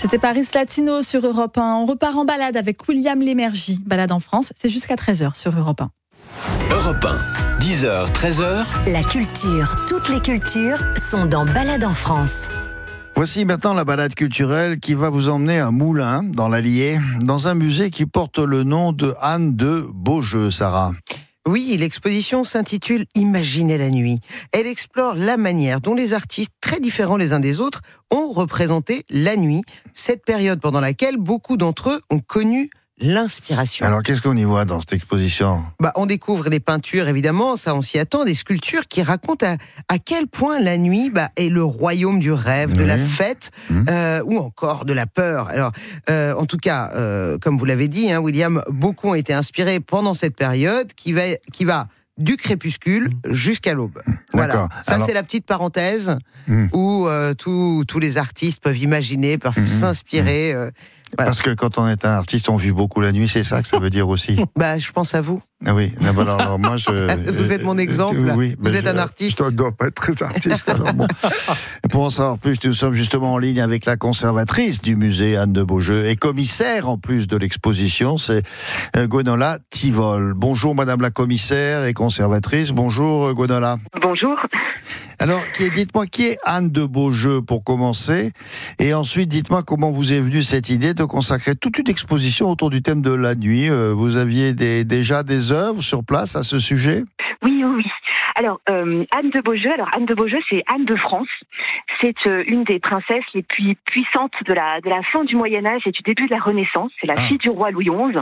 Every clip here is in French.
C'était Paris Latino sur Europe 1. On repart en balade avec William Lémergie. Balade en France, c'est jusqu'à 13h sur Europe 1. Europe 1, 10h, 13h. La culture, toutes les cultures sont dans Balade en France. Voici maintenant la balade culturelle qui va vous emmener à Moulins, dans l'Allier, dans un musée qui porte le nom de Anne de Beaujeu, Sarah. Oui, l'exposition s'intitule « Imaginez la nuit ». Elle explore la manière dont les artistes, très différents les uns des autres, ont représenté la nuit, cette période pendant laquelle beaucoup d'entre eux ont connu l'inspiration. Alors, qu'est-ce qu'on y voit dans cette exposition ? On découvre des peintures, évidemment, ça on s'y attend, des sculptures qui racontent à quel point la nuit est le royaume du rêve, de la fête, ou encore de la peur. Alors, en tout cas, comme vous l'avez dit, William, beaucoup ont été inspirés pendant cette période qui va du crépuscule jusqu'à l'aube. Voilà. Ça, c'est la petite parenthèse où tous les artistes peuvent imaginer, peuvent s'inspirer. Voilà. Parce que quand on est un artiste, on vit beaucoup la nuit, c'est ça que ça veut dire aussi. Je pense à vous. Ah oui, alors moi vous êtes mon exemple. Oui, vous êtes un artiste. Je ne dois pas être très artiste. Alors bon. Pour en savoir plus, nous sommes justement en ligne avec la conservatrice du musée Anne de Beaujeu et commissaire en plus de l'exposition, c'est Gwenola Tivol. Bonjour Madame la commissaire et conservatrice. Bonjour Gwenola. Bonjour. Alors, dites-moi qui est Anne de Beaujeu pour commencer, et ensuite dites-moi comment vous est venue cette idée de consacrer toute une exposition autour du thème de la nuit. Vous aviez déjà des œuvres sur place à ce sujet ? Oui. Alors, Anne de Beaujeu, c'est Anne de France. C'est une des princesses les plus puissantes de la fin du Moyen-Âge et du début de la Renaissance. C'est la fille du roi Louis XI.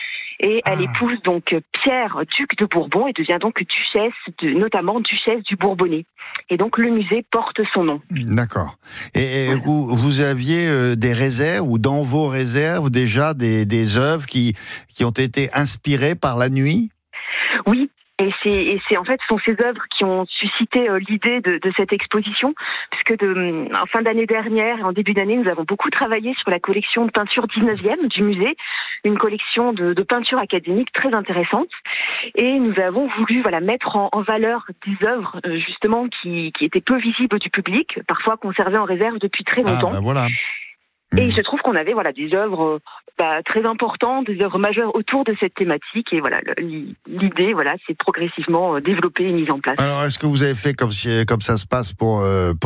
Et elle épouse donc Pierre, duc de Bourbon, et devient donc notamment duchesse du Bourbonnais. Et donc le musée porte son nom. D'accord. Et vous aviez des réserves, ou dans vos réserves déjà des œuvres qui ont été inspirées par la nuit ? Oui. Et c'est en fait, ce sont ces œuvres qui ont suscité l'idée de cette exposition, puisque en fin d'année dernière et en début d'année, nous avons beaucoup travaillé sur la collection de peinture 19e du musée, une collection de peinture académique très intéressante. Et nous avons voulu mettre en valeur des œuvres justement qui étaient peu visibles du public, parfois conservées en réserve depuis très longtemps. Voilà. Et il se trouve qu'on avait des œuvres très importantes, des œuvres majeures autour de cette thématique. Et l'idée, c'est progressivement développée et mise en place. Alors, est-ce que vous avez fait comme ça se passe pour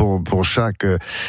chaque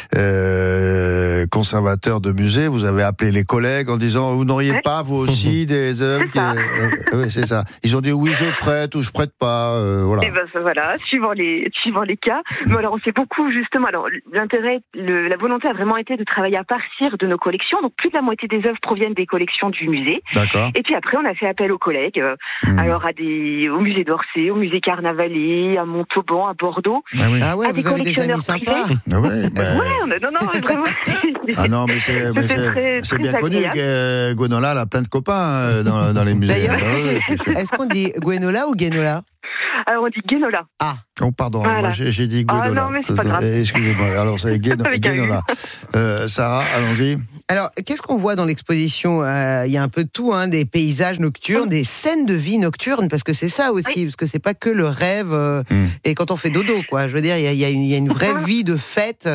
conservateur de musée, vous avez appelé les collègues en disant vous n'auriez pas vous aussi des œuvres oui, c'est ça. Ils ont dit oui, je prête ou je prête pas. Voilà. Et suivant les cas. Mais alors, on sait beaucoup justement. Alors, l'intérêt, la volonté a vraiment été de travailler à partir de nos collections. Donc, plus de la moitié des œuvres proviennent des collections du musée. D'accord. Et puis après, on a fait appel aux collègues. Alors, au musée d'Orsay, au musée Carnavalet, à Montauban, à Bordeaux. Ah ouais, vous avez des amis sympas. Non, vraiment. Ah non, mais c'est bien connu. Gwenola, elle a plein de copains dans les musées. D'ailleurs, est-ce qu'on dit Gwenola ou Guénola ? Alors, on dit Guénola. Ah. Oh, pardon, moi j'ai dit Gwenola. Ah non, mais c'est pas grave. Excusez-moi, alors c'est Guénola. Sarah, allons-y. Alors, qu'est-ce qu'on voit dans l'exposition ? Il y a un peu de tout, des paysages nocturnes, des scènes de vie nocturnes, parce que c'est ça aussi, parce que c'est pas que le rêve, et quand on fait dodo, quoi. Je veux dire, il y a une vraie vie de fête,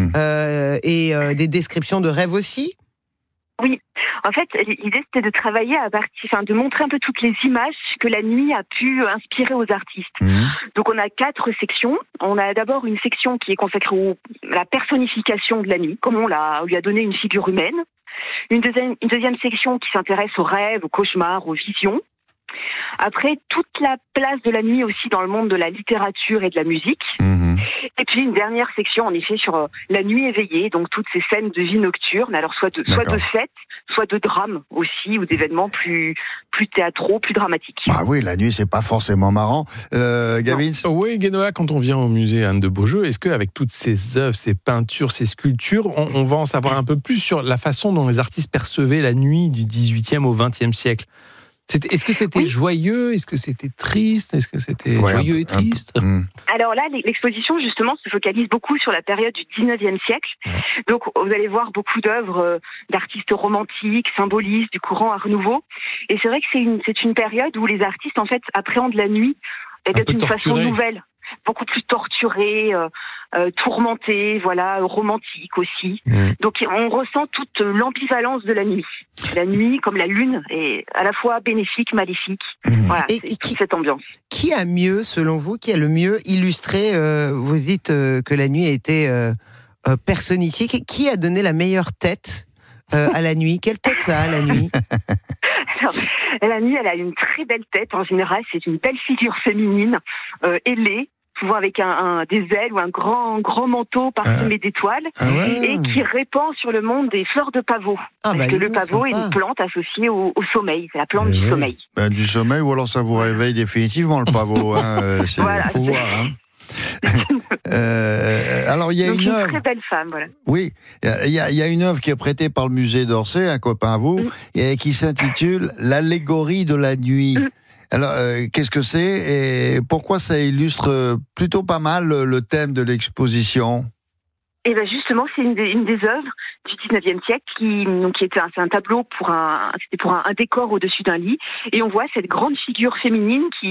et des descriptions de rêve aussi. Oui. En fait, l'idée, c'était de travailler de montrer un peu toutes les images que la nuit a pu inspirer aux artistes. Donc, on a 4 sections. On a d'abord une section qui est consacrée à la personnification de la nuit, comme on lui a donné une figure humaine. Une deuxième section qui s'intéresse aux rêves, aux cauchemars, aux visions. Après, toute la place de la nuit aussi dans le monde de la littérature et de la musique. Et puis une dernière section, en effet, sur la nuit éveillée, donc toutes ces scènes de vie nocturne, alors soit de fête, soit de drame aussi, ou d'événements plus théâtraux, plus dramatiques. Ah oui, la nuit, c'est pas forcément marrant. Gavin ? Oui, Guénola, quand on vient au musée Anne de Beaujeu, est-ce qu'avec toutes ces œuvres, ces peintures, ces sculptures, on va en savoir un peu plus sur la façon dont les artistes percevaient la nuit du 18e au 20e siècle ? Est-ce que c'était joyeux ? Est-ce que c'était triste ? Est-ce que c'était joyeux et triste ? Alors là, l'exposition, justement, se focalise beaucoup sur la période du 19e siècle. Donc, vous allez voir beaucoup d'œuvres d'artistes romantiques, symbolistes, du courant Art Nouveau. Et c'est vrai que c'est une période où les artistes, en fait, appréhendent la nuit d'une façon nouvelle. beaucoup plus torturée, tourmentée, voilà, romantique aussi. Donc on ressent toute l'ambivalence de la nuit. La nuit, comme la lune, est à la fois bénéfique, maléfique. Voilà, et toute cette ambiance. Qui a mieux, selon vous, qui a le mieux illustré, vous dites que la nuit a été personnifiée, qui a donné la meilleure tête à la nuit? Quelle tête ça a, la nuit? Alors, la nuit, elle a une très belle tête. En général, c'est une belle figure féminine, ailée, souvent avec des ailes ou un grand manteau parsemé d'étoiles, et qui répand sur le monde des fleurs de pavot. Parce que le pavot est une plante associée au sommeil. C'est la plante du sommeil. Du sommeil, ou alors ça vous réveille définitivement, le pavot. Voilà, faut voir. Alors il y a une œuvre. Très belle femme, voilà. Oui, il y a une œuvre qui est prêtée par le musée d'Orsay, un copain à vous, et qui s'intitule L'allégorie de la nuit. Alors, qu'est-ce que c'est et pourquoi ça illustre plutôt pas mal le thème de l'exposition? Et ben justement, c'est une des œuvres du 19e siècle qui était c'est un tableau pour un décor au-dessus d'un lit, et on voit cette grande figure féminine qui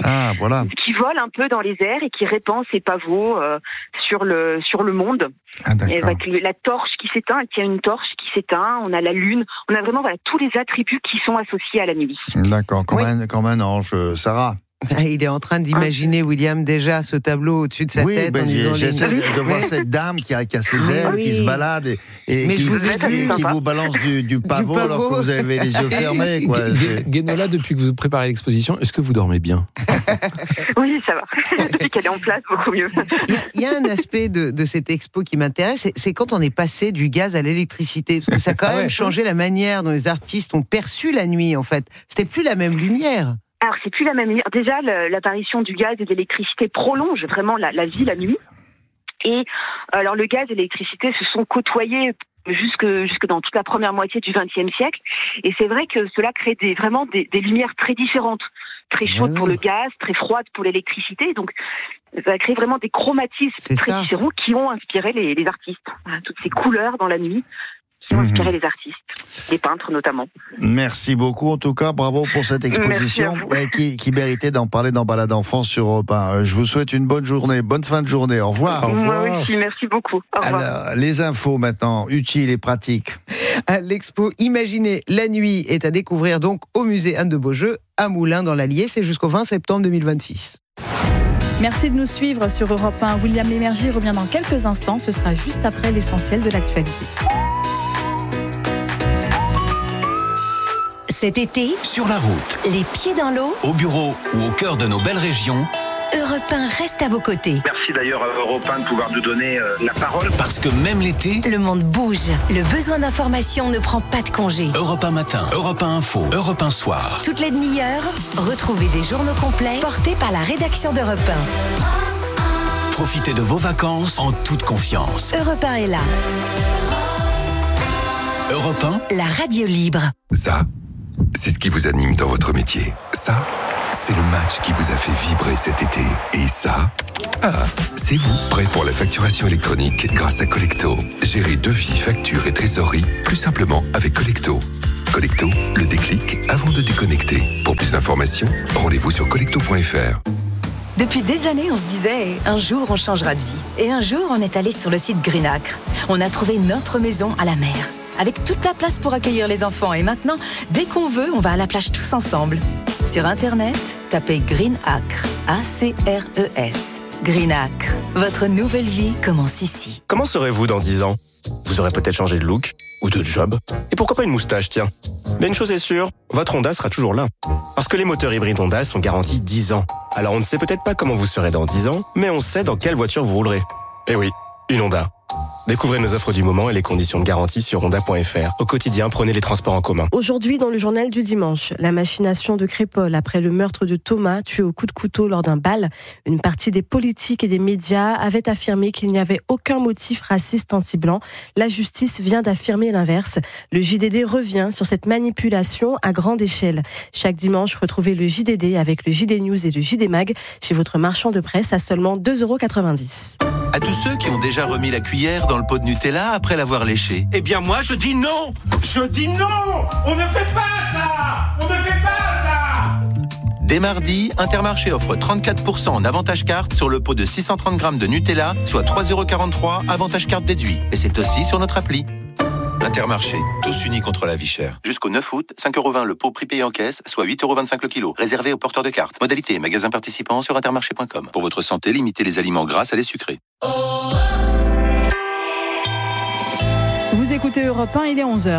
vole un peu dans les airs et qui répand ses pavots sur le monde. Et avec la torche qui s'éteint, elle tient une torche qui s'éteint, on a la lune, on a vraiment tous les attributs qui sont associés à la nuit. D'accord, comme un ange, Sarah. Il est en train d'imaginer, William, déjà ce tableau au-dessus de sa tête. J'essaie de voir cette dame qui a ses ailes, qui se balade et qui vous balance du pavot alors que vous avez les yeux fermés. Guénola, depuis que vous préparez l'exposition, est-ce que vous dormez bien? Oui, ça va. Depuis qu'elle est en place, beaucoup mieux. Il y a un aspect de cette expo qui m'intéresse, c'est quand on est passé du gaz à l'électricité, parce que ça a quand même changé la manière dont les artistes ont perçu la nuit, en fait. C'était plus la même lumière. Alors, c'est plus la même lumière. Déjà, l'apparition du gaz et de l'électricité prolonge vraiment la vie la nuit. Et alors, le gaz et l'électricité se sont côtoyés jusque dans toute la première moitié du XXe siècle. Et c'est vrai que cela crée vraiment des lumières très différentes. Très chaudes pour le gaz, très froides pour l'électricité. Donc, ça a créé vraiment des chromatismes très différents qui ont inspiré les artistes. Voilà, toutes ces couleurs dans la nuit qui ont inspiré les artistes, les peintres notamment. Merci beaucoup, en tout cas, bravo pour cette exposition qui méritait d'en parler dans Balade en France sur Europe 1. Je vous souhaite une bonne journée, bonne fin de journée, au revoir. Moi aussi, merci beaucoup. Au revoir. Alors, les infos maintenant, utiles et pratiques. L'expo Imaginez la nuit est à découvrir donc au musée Anne de Beaujeu à Moulins dans l'Allier, c'est jusqu'au 20 septembre 2026. Merci de nous suivre sur Europe 1. William Lémergie revient dans quelques instants, ce sera juste après l'essentiel de l'actualité. Cet été, sur la route, les pieds dans l'eau, au bureau ou au cœur de nos belles régions, Europe 1 reste à vos côtés. Merci d'ailleurs à Europe 1 de pouvoir nous donner la parole. Parce que même l'été, le monde bouge. Le besoin d'information ne prend pas de congé. Europe 1 matin, Europe 1 info, Europe 1 soir. Toutes les demi-heures, retrouvez des journaux complets portés par la rédaction d'Europe 1. Profitez de vos vacances en toute confiance. Europe 1 est là. Europe 1, la radio libre. Ça, c'est ce qui vous anime dans votre métier. Ça, c'est le match qui vous a fait vibrer cet été. Et ça, c'est vous, prêt pour la facturation électronique grâce à Collecto. Gérez devis, factures et trésorerie plus simplement avec Collecto. Collecto, le déclic avant de déconnecter. Pour plus d'informations, rendez-vous sur collecto.fr. Depuis des années, on se disait « un jour, on changera de vie ». Et un jour, on est allé sur le site Green Acre. On a trouvé notre maison à la mer, avec toute la place pour accueillir les enfants. Et maintenant, dès qu'on veut, on va à la plage tous ensemble. Sur Internet, tapez Green Acre, A-C-R-E-S. Green Acre, votre nouvelle vie commence ici. Comment serez-vous dans 10 ans ? Vous aurez peut-être changé de look ou de job. Et pourquoi pas une moustache, tiens ? Mais une chose est sûre, votre Honda sera toujours là. Parce que les moteurs hybrides Honda sont garantis 10 ans. Alors on ne sait peut-être pas comment vous serez dans 10 ans, mais on sait dans quelle voiture vous roulerez. Eh oui, une Honda. Découvrez nos offres du moment et les conditions de garantie sur honda.fr. Au quotidien, prenez les transports en commun. Aujourd'hui, dans le journal du dimanche, la machination de Crépol après le meurtre de Thomas, tué au coup de couteau lors d'un bal. Une partie des politiques et des médias avait affirmé qu'il n'y avait aucun motif raciste anti-blanc. La justice vient d'affirmer l'inverse. Le JDD revient sur cette manipulation à grande échelle. Chaque dimanche, retrouvez le JDD avec le JD News et le JD Mag chez votre marchand de presse à seulement 2,90 €. À tous ceux qui ont déjà remis la cuillère dans le pot de Nutella après l'avoir léché. Eh bien moi je dis non. Je dis non. On ne fait pas ça. On ne fait pas ça. Dès mardi, Intermarché offre 34% en avantage carte sur le pot de 630 grammes de Nutella, soit 3,43 € avantage carte déduit. Et c'est aussi sur notre appli. Intermarché, tous unis contre la vie chère. Jusqu'au 9 août, 5,20 € le pot prix payé en caisse, soit 8,25 € le kilo. Réservé aux porteurs de cartes. Modalité, magasin participant sur intermarché.com. Pour votre santé, limitez les aliments gras à les sucrés. Vous écoutez Europe 1, il est 11h.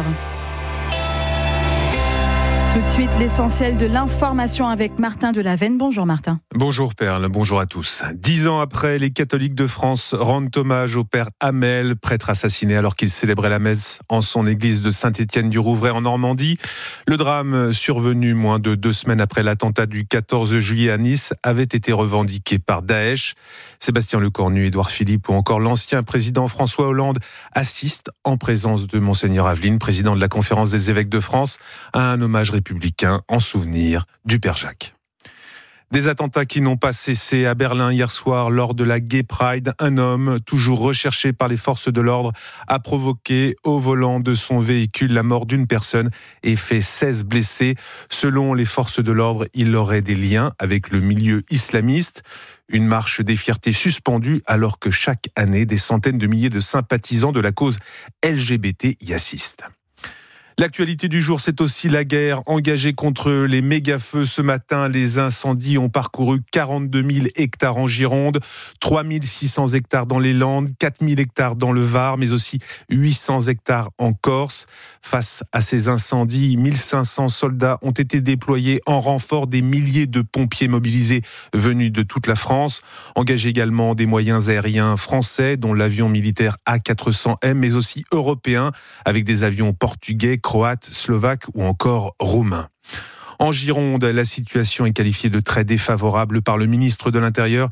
Tout de suite, l'essentiel de l'information avec Martin Delavenne. Bonjour Martin. Bonjour Perle, bonjour à tous. 10 ans après, les catholiques de France rendent hommage au père Hamel, prêtre assassiné alors qu'il célébrait la messe en son église de Saint-Étienne-du-Rouvray en Normandie. Le drame, survenu moins de 2 semaines après l'attentat du 14 juillet à Nice, avait été revendiqué par Daesh. Sébastien Lecornu, Édouard Philippe ou encore l'ancien président François Hollande assistent en présence de Monseigneur Aveline, président de la Conférence des évêques de France, à un hommage républicain en souvenir du père Jacques. Des attentats qui n'ont pas cessé à Berlin hier soir lors de la Gay Pride. Un homme, toujours recherché par les forces de l'ordre, a provoqué au volant de son véhicule la mort d'une personne et fait 16 blessés. Selon les forces de l'ordre, il aurait des liens avec le milieu islamiste. Une marche des fiertés suspendue alors que chaque année, des centaines de milliers de sympathisants de la cause LGBT y assistent. L'actualité du jour, c'est aussi la guerre engagée contre les méga-feux. Ce matin, les incendies ont parcouru 42 000 hectares en Gironde, 3 600 hectares dans les Landes, 4 000 hectares dans le Var, mais aussi 800 hectares en Corse. Face à ces incendies, 1500 soldats ont été déployés en renfort des milliers de pompiers mobilisés venus de toute la France. Engagés également des moyens aériens français, dont l'avion militaire A400M, mais aussi européens, avec des avions portugais, croates, slovaques ou encore roumains. En Gironde, la situation est qualifiée de très défavorable par le ministre de l'Intérieur.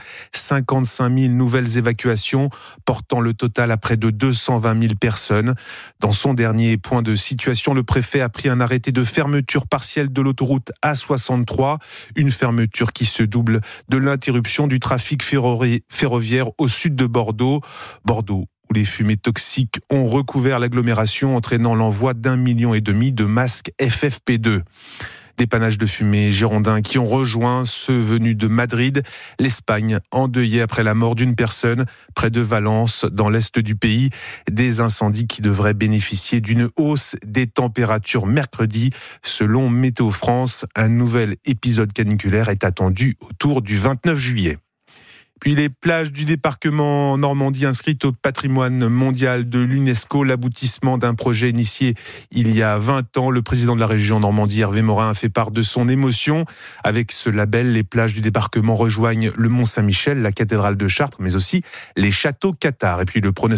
55 000 nouvelles évacuations, portant le total à près de 220 000 personnes. Dans son dernier point de situation, le préfet a pris un arrêté de fermeture partielle de l'autoroute A63. Une fermeture qui se double de l'interruption du trafic ferroviaire au sud de Bordeaux. Où les fumées toxiques ont recouvert l'agglomération, entraînant l'envoi d'1,5 million de masques FFP2. Des panaches de fumée girondins qui ont rejoint ceux venus de Madrid, l'Espagne endeuillée après la mort d'une personne près de Valence, dans l'est du pays. Des incendies qui devraient bénéficier d'une hausse des températures mercredi. Selon Météo France, un nouvel épisode caniculaire est attendu autour du 29 juillet. Puis les plages du débarquement Normandie inscrites au patrimoine mondial de l'UNESCO, l'aboutissement d'un projet initié il y a 20 ans. Le président de la région Normandie, Hervé Morin, a fait part de son émotion. Avec ce label, les plages du débarquement rejoignent le Mont Saint-Michel, la cathédrale de Chartres, mais aussi les châteaux cathares. Et puis le pronostic